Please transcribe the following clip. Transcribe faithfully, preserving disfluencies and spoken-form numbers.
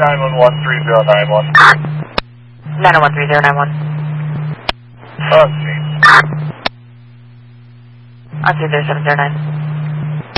nine one one three zero nine one. nine one three zero nine one. Oh, jeez. On two zero seven zero nine.